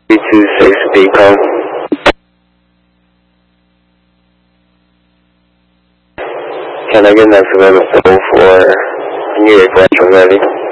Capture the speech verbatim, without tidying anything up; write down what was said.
three two six Beacon. Can I get next available for New York Retro ready?